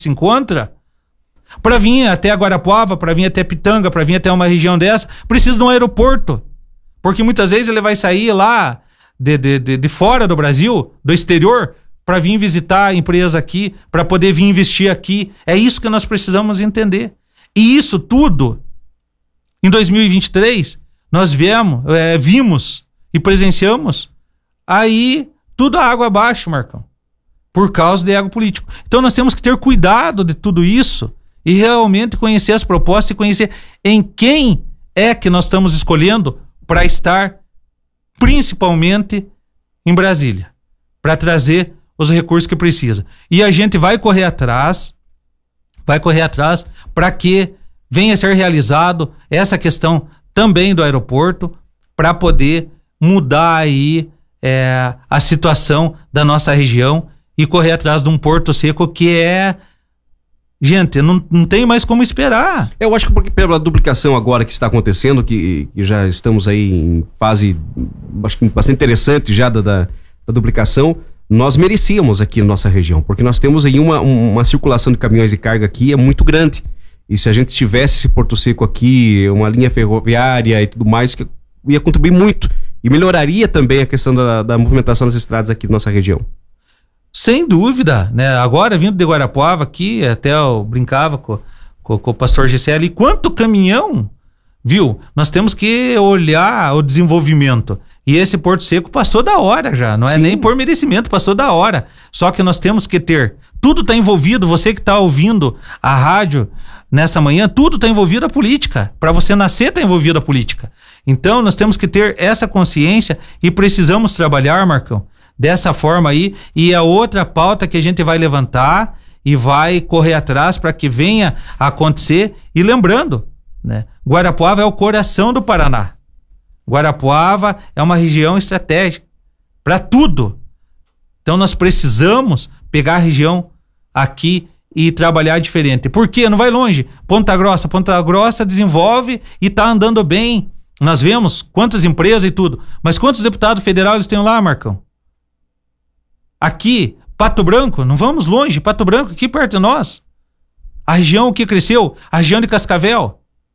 se encontra, para vir até Guarapuava, para vir até Pitanga, para vir até uma região dessa, precisa de um aeroporto. Porque muitas vezes ele vai sair lá de fora do Brasil, do exterior, para vir visitar a empresa aqui, para poder vir investir aqui. É isso que nós precisamos entender. E isso tudo, em 2023, nós vimos e presenciamos aí tudo água abaixo, Marcão, por causa de ego político. Então nós temos que ter cuidado de tudo isso e realmente conhecer as propostas e conhecer em quem é que nós estamos escolhendo para estar principalmente em Brasília, para trazer os recursos que precisa. E a gente vai correr atrás para que venha a ser realizado essa questão também do aeroporto, para poder mudar aí a situação da nossa região e correr atrás de um Porto Seco que é... Gente, não tem mais como esperar. Eu acho que porque pela duplicação agora que está acontecendo, que já estamos aí em fase bastante interessante já da duplicação, nós merecíamos aqui na nossa região, porque nós temos aí uma circulação de caminhões de carga aqui é muito grande. E se a gente tivesse esse Porto Seco aqui, uma linha ferroviária e tudo mais, que ia contribuir muito e melhoraria também a questão da movimentação das estradas aqui da nossa região. Sem dúvida, né? Agora, vindo de Guarapuava aqui, até eu brincava com o pastor Gisele, quanto caminhão, viu? Nós temos que olhar o desenvolvimento. E esse Porto Seco passou da hora já, não é nem por merecimento, passou da hora. Só que nós temos que ter, tudo está envolvido, você que está ouvindo a rádio nessa manhã, tudo está envolvido a política. Para você nascer está envolvido a política. Então nós temos que ter essa consciência e precisamos trabalhar, Marcão, dessa forma aí. E a outra pauta que a gente vai levantar e vai correr atrás para que venha a acontecer. E lembrando, né, Guarapuava é o coração do Paraná. Guarapuava é uma região estratégica para tudo. Então nós precisamos pegar a região aqui e trabalhar diferente. Por quê? Não vai longe. Ponta Grossa desenvolve e está andando bem. Nós vemos quantas empresas e tudo. Mas quantos deputados federais eles têm lá, Marcão? Aqui, Pato Branco, não vamos longe, Pato Branco aqui perto de nós. A região que cresceu, a região de Cascavel.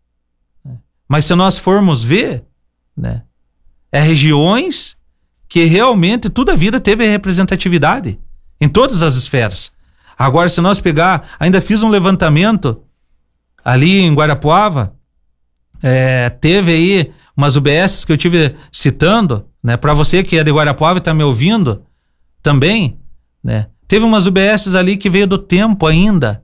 Mas se nós formos ver, né, é regiões que realmente toda a vida teve representatividade em todas as esferas. Agora, se nós pegar, ainda fiz um levantamento ali em Guarapuava, teve aí umas UBSs que eu tive citando, né, para você que é de Guarapuava e está me ouvindo também, né, teve umas UBSs ali que veio do tempo ainda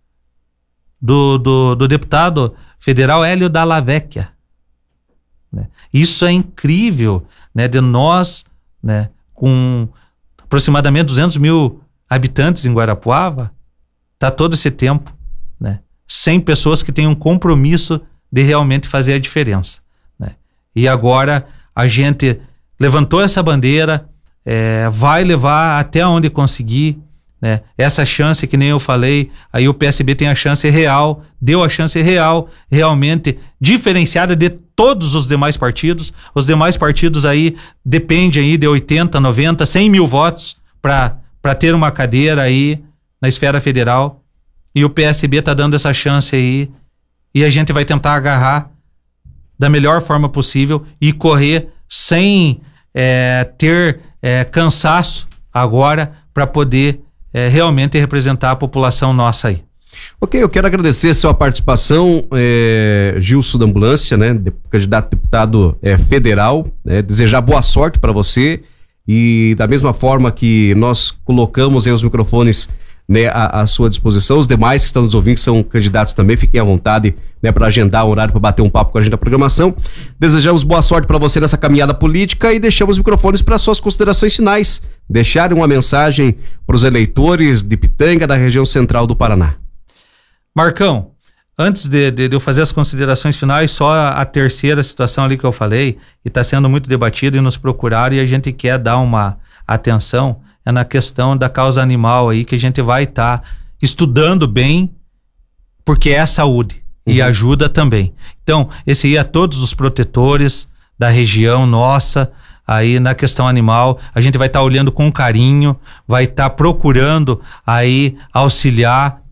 do deputado federal Hélio Dalla Vecchia. Né? Isso é incrível, né, de nós, né, com aproximadamente 200 mil habitantes em Guarapuava, tá todo esse tempo, né, 100 pessoas que têm um compromisso de realmente fazer a diferença, né? E agora a gente levantou essa bandeira, vai levar até onde conseguir, né? Essa chance que nem eu falei, aí o PSB tem a chance real, deu a chance real, realmente diferenciada de todos os demais partidos. Os demais partidos aí dependem aí de 80, 90, 100 mil votos para ter uma cadeira aí na esfera federal, e o PSB tá dando essa chance aí, e a gente vai tentar agarrar da melhor forma possível e correr sem ter cansaço agora para poder realmente representar a população nossa aí. Ok, eu quero agradecer a sua participação, Gilson da Ambulância, né, candidato a deputado federal, né, desejar boa sorte para você, e da mesma forma que nós colocamos aí os microfones, né, à sua disposição, os demais que estão nos ouvindo, que são candidatos também, fiquem à vontade, né, para agendar um horário para bater um papo com a gente na programação. Desejamos boa sorte para você nessa caminhada política e deixamos os microfones para suas considerações finais, deixarem uma mensagem para os eleitores de Pitanga, da região central do Paraná. Marcão, antes de eu fazer as considerações finais, só a terceira situação ali que eu falei, e está sendo muito debatido, e nos procuraram, e a gente quer dar uma atenção, é na questão da causa animal aí, que a gente vai estar estudando bem, porque é saúde e ajuda também. Então, esse aí é todos os protetores da região nossa, aí na questão animal, a gente vai estar olhando com carinho, vai estar procurando aí auxiliar